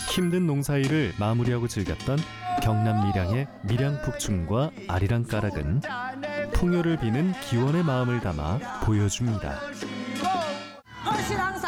힘든 농사일을 마무리하고 즐겼던 경남 밀양의 밀양폭충과 아리랑 까락은 풍요를 비는 기원의 마음을 담아 보여줍니다. 신앙